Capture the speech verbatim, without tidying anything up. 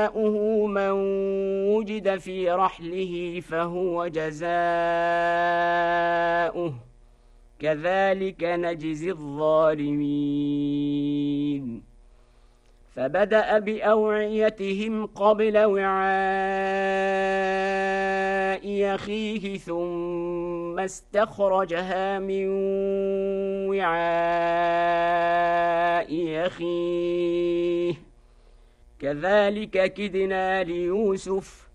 من وجد في رحله فهو جزاؤه كذلك نجزي الظالمين فبدأ بأوعيتهم قبل وعاء أخيه ثم استخرجها من وعاء أخيه كذلك كدنا ليوسف